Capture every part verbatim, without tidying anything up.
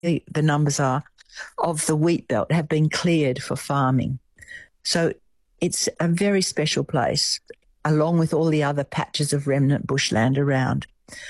the numbers are, of the wheat belt have been cleared for farming. So it's a very special place, along with all the other patches of remnant bushland around.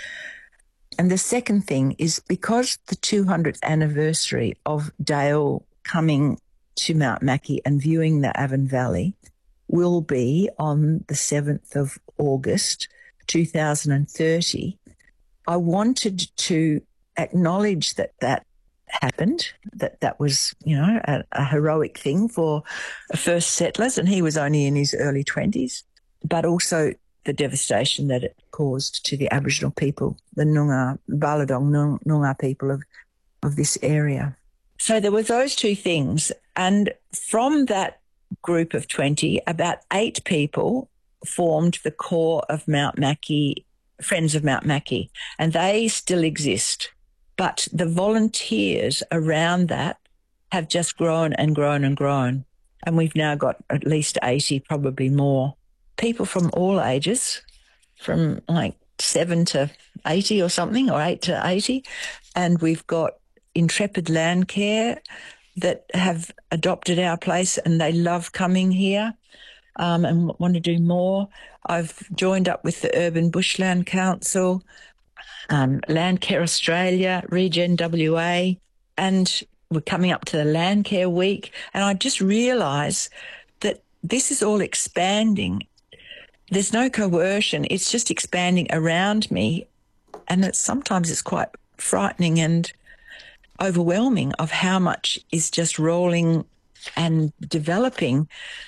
And the second thing is because the two hundredth anniversary of Dale coming to Mount Mackie and viewing the Avon Valley will be on the seventh of August two thousand thirty, I wanted to acknowledge that that happened, that that was, you know, a, a heroic thing for first settlers, and he was only in his early twenties, but also the devastation that it caused to the Aboriginal people, the Noongar, Baladong Noongar people of, of this area. So there were those two things. And from that group of twenty, about eight people formed the core of Mount Mackie, Friends of Mount Mackie, and they still exist. But the volunteers around that have just grown and grown and grown. And we've now got at least eighty, probably more. People from all ages, from like seven to eighty or something, or eight to eighty. And we've got Intrepid Landcare that have adopted our place and they love coming here um, and want to do more. I've joined up with the Urban Bushland Council, um, Landcare Australia, Regen W A, and we're coming up to the Landcare Week. And I just realise that this is all expanding. There's no coercion. It's just expanding around me. And it's, sometimes it's quite frightening and overwhelming of how much is just rolling and developing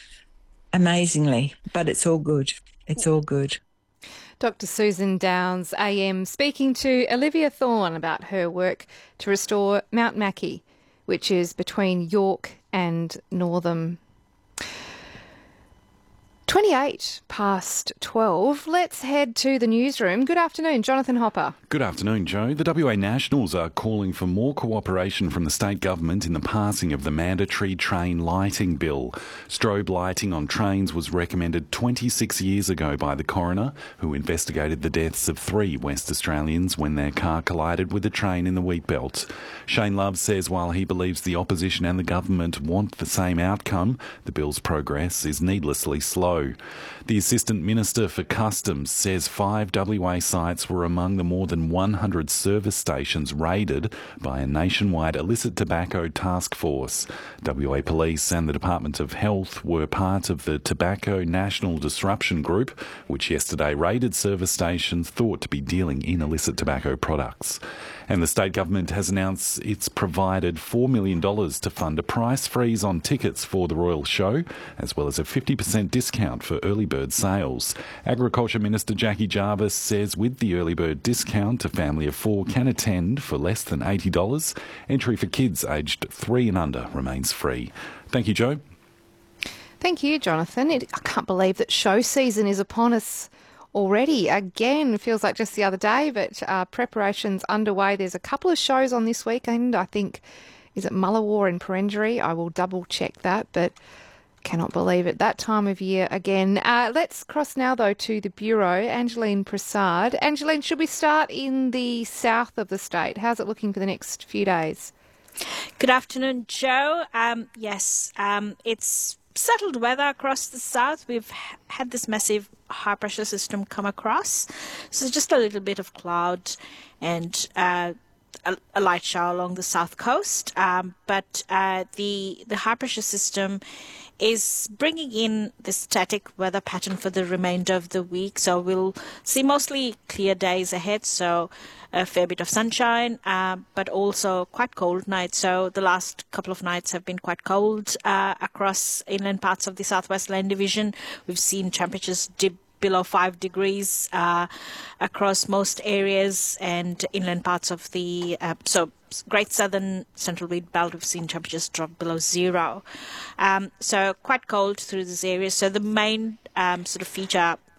amazingly. But it's all good. It's all good. Doctor Susan Downs, A M, speaking to Olivia Thorne about her work to restore Mount Mackie, which is between York and Northam. twenty-eight past twelve. Let's head to the newsroom. Good afternoon, Jonathan Hopper. Good afternoon, Joe. The W A Nationals are calling for more cooperation from the state government in the passing of the mandatory train lighting bill. Strobe lighting on trains was recommended twenty-six years ago by the coroner, who investigated the deaths of three West Australians when their car collided with a train in the Wheatbelt. Shane Love says while he believes the opposition and the government want the same outcome, the bill's progress is needlessly slow. The Assistant Minister for Customs says five W A sites were among the more than one hundred service stations raided by a nationwide illicit tobacco task force. W A Police and the Department of Health were part of the Tobacco National Disruption Group, which yesterday raided service stations thought to be dealing in illicit tobacco products. And the state government has announced it's provided four million dollars to fund a price freeze on tickets for the Royal Show, as well as a fifty percent discount for early bird sales. Agriculture Minister Jackie Jarvis says with the early bird discount, a family of four can attend for less than eighty dollars. Entry for kids aged three and under remains free. Thank you, Joe. Thank you, Jonathan. It, I can't believe that show season is upon us already. Again, feels like just the other day, but uh, preparations underway. There's a couple of shows on this weekend. I think, is it Mullawar in Perenjori? I will double check that, but cannot believe it. That time of year again. Uh, let's cross now, though, to the Bureau. Angeline Prasad. Angeline, should we start in the south of the state? How's it looking for the next few days? Good afternoon, Joe. Um, yes, um, it's settled weather across the south. We've had this massive high pressure system come across, so just a little bit of cloud and uh, a, a light shower along the south coast. Um, but uh, the the high pressure system is bringing in this static weather pattern for the remainder of the week. So we'll see mostly clear days ahead. So a fair bit of sunshine, uh, but also quite cold nights. So the last couple of nights have been quite cold uh, across inland parts of the Southwest Land Division. We've seen temperatures dip below five degrees uh, across most areas and inland parts of the uh, so Great Southern Central Wheat Belt. We've seen temperatures drop below zero. Um, so quite cold through this area. So the main um, sort of feature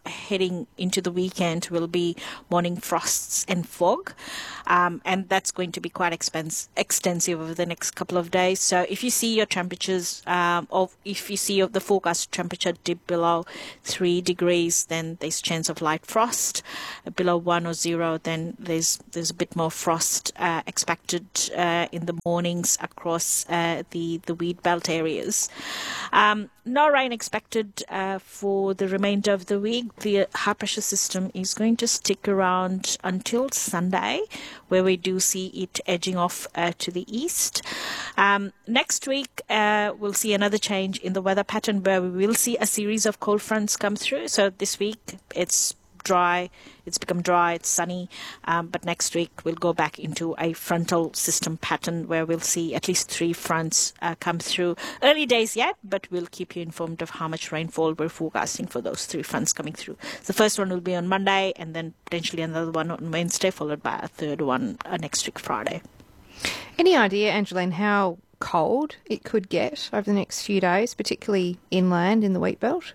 heading into the weekend will be morning frosts and fog. Um, and that's going to be quite expense, extensive over the next couple of days. So if you see your temperatures, um, or if you see the forecast temperature dip below three degrees, then there's chance of light frost. Below one or zero, then there's there's a bit more frost uh, expected uh, in the mornings across uh, the, the wheat belt areas. Um, no rain expected uh, for the remainder of the week. The high pressure system is going to stick around until Sunday, where we do see it edging off uh, to the east. Um, next week, uh, we'll see another change in the weather pattern where we will see a series of cold fronts come through. So this week, it's dry, it's become dry, it's sunny, um, but next week we'll go back into a frontal system pattern where we'll see at least three fronts uh, come through. Early days yet, but we'll keep you informed of how much rainfall we're forecasting for those three fronts coming through. The first one will be on Monday, and then potentially another one on Wednesday, followed by a third one uh, next week Friday. Any idea, Angeline, how cold it could get over the next few days, particularly inland in the wheat belt?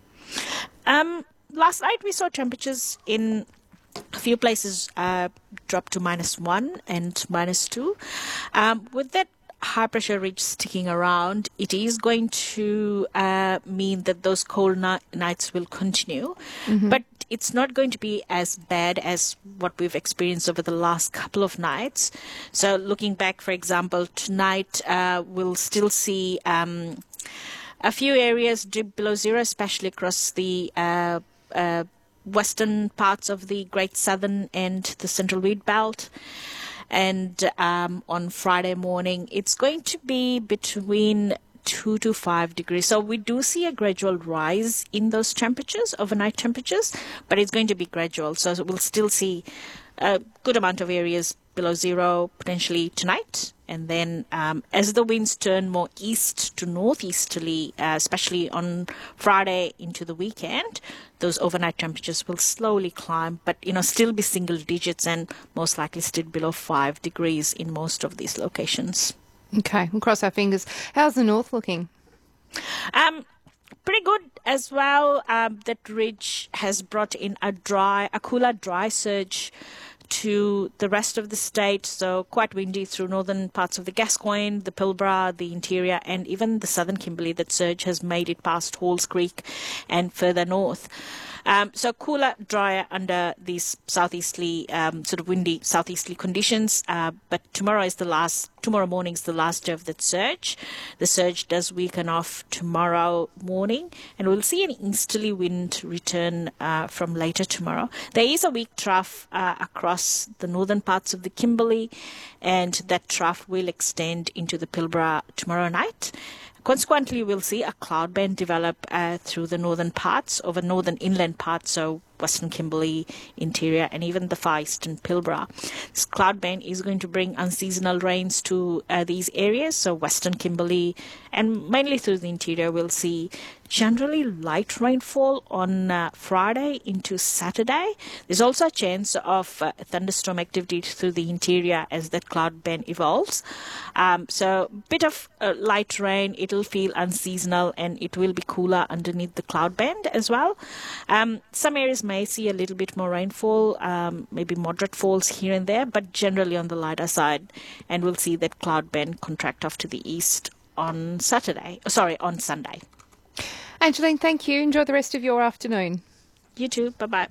Um, last night we saw temperatures in a few places uh, drop to minus one and minus two. Um, with that high pressure ridge sticking around, it is going to uh, mean that those cold ni- nights will continue, mm-hmm. but it's not going to be as bad as what we've experienced over the last couple of nights. So looking back, for example, tonight uh, we'll still see um, a few areas dip below zero, especially across the uh, uh, western parts of the Great Southern and the Central Wheat Belt. And um, on Friday morning, it's going to be between two to five degrees. So we do see a gradual rise in those temperatures, overnight temperatures, but it's going to be gradual. So we'll still see a good amount of areas below zero potentially tonight. And then um, as the winds turn more east to northeasterly, uh, especially on Friday into the weekend, those overnight temperatures will slowly climb, but you know still be single digits and most likely still below five degrees in most of these locations. Okay, we'll cross our fingers. How's the north looking? Um, pretty good as well. Um, that ridge has brought in a dry, a cooler dry surge to the rest of the state, so quite windy through northern parts of the Gascoyne, the Pilbara, the interior, and even the southern Kimberley. That surge has made it past Halls Creek and further north. Um, so cooler, drier under these southeasterly, um, sort of windy southeasterly conditions. Uh, but tomorrow is the last, tomorrow morning is the last day of that surge. The surge does weaken off tomorrow morning, and we'll see an easterly wind return uh, from later tomorrow. There is a weak trough uh, across the northern parts of the Kimberley, and that trough will extend into the Pilbara tomorrow night. Consequently, we'll see a cloud band develop uh, through the northern parts, over northern inland parts, so western Kimberley, interior, and even the far eastern Pilbara. This cloud band is going to bring unseasonal rains to uh, these areas, so western Kimberley, and mainly through the interior, we'll see generally light rainfall on uh, Friday into Saturday. There's also a chance of uh, thunderstorm activity through the interior as that cloud band evolves. Um, so a bit of uh, light rain, it'll feel unseasonal, and it will be cooler underneath the cloud band as well. Um, some areas may see a little bit more rainfall, um, maybe moderate falls here and there, but generally on the lighter side. And we'll see that cloud band contract off to the east on Saturday, sorry, on Sunday. Angeline, thank you. Enjoy the rest of your afternoon. You too. Bye-bye.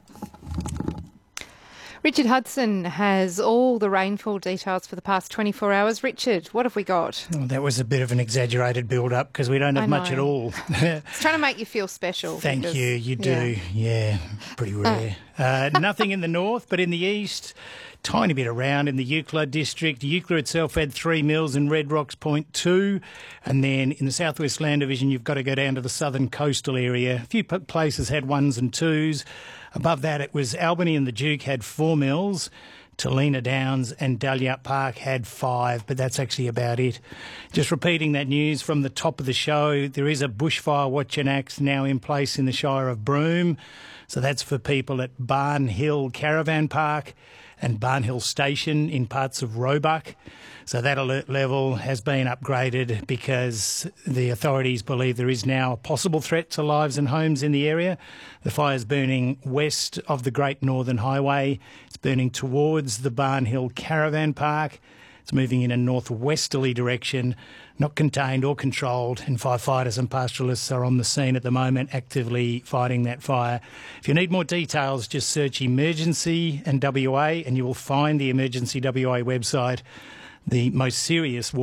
Richard Hudson has all the rainfall details for the past twenty-four hours. Richard, what have we got? Oh, that was a bit of an exaggerated build-up because we don't have much at all. It's trying to make you feel special. Thank because, you. You do. Yeah, yeah pretty rare. uh, nothing in the north, but in the east, tiny bit around in the Eucla district. Eucla itself had three mils and Red Rocks point two. And then in the Southwest Land Division, you've got to go down to the southern coastal area. A few places had ones and twos. Above that, it was Albany and the Duke had four mils. Talina Downs and Dalyut Park had five, but that's actually about it. Just repeating that news from the top of the show, there is a bushfire watching act now in place in the Shire of Broome. So that's for people at Barn Hill Caravan Park. and Barnhill Station in parts of Roebuck. So that alert level has been upgraded because the authorities believe there is now a possible threat to lives and homes in the area. The fire's burning west of the Great Northern Highway. It's burning towards the Barnhill Caravan Park. It's moving in a northwesterly direction, not contained or controlled, and firefighters and pastoralists are on the scene at the moment actively fighting that fire. If you need more details, just search Emergency and W A and you will find the Emergency W A website. The most serious